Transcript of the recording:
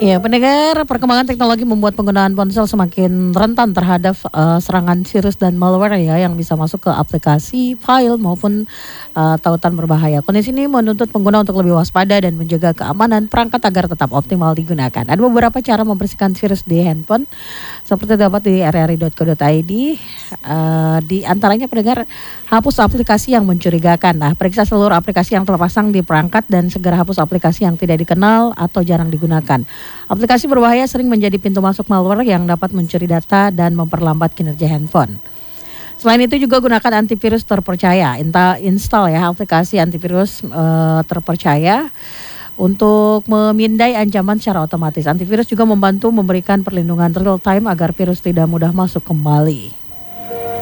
Ya, pendengar, perkembangan teknologi membuat penggunaan ponsel semakin rentan terhadap serangan virus dan malware ya yang bisa masuk ke aplikasi, file maupun tautan berbahaya. Kondisi ini menuntut pengguna untuk lebih waspada dan menjaga keamanan perangkat agar tetap optimal digunakan. Ada beberapa cara membersihkan virus di handphone seperti dapat di rri.co.id. Di antaranya pendengar, hapus aplikasi yang mencurigakan. Nah, periksa seluruh aplikasi yang terpasang di perangkat dan segera hapus aplikasi yang tidak dikenal atau jarang digunakan. Aplikasi berbahaya sering menjadi pintu masuk malware yang dapat mencuri data dan memperlambat kinerja handphone. Selain itu juga gunakan antivirus terpercaya. Install ya aplikasi antivirus terpercaya untuk memindai ancaman secara otomatis. Antivirus juga membantu memberikan perlindungan real time agar virus tidak mudah masuk kembali.